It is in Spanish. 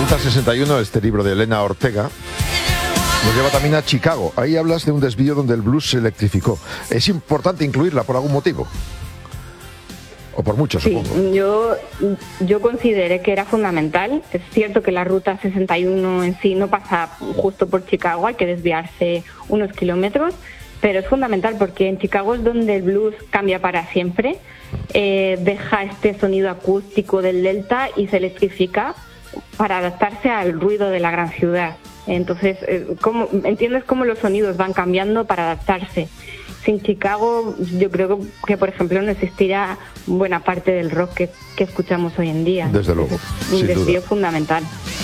Ruta 61, este libro de Elena Ortega, nos lleva también a Chicago. Ahí hablas de un desvío donde el blues se electrificó. ¿Es importante incluirla por algún motivo? O por muchos, sí, supongo. Yo consideré que era fundamental. Es cierto que la Ruta 61 en sí no pasa justo por Chicago, hay que desviarse unos kilómetros, pero es fundamental porque en Chicago es donde el blues cambia para siempre, deja este sonido acústico del delta y se electrifica para adaptarse al ruido de la gran ciudad. Entonces, ¿entiendes cómo los sonidos van cambiando para adaptarse? Sin Chicago, yo creo que, por ejemplo, no existiría buena parte del rock que escuchamos hoy en día. Desde luego. Un desvío fundamental.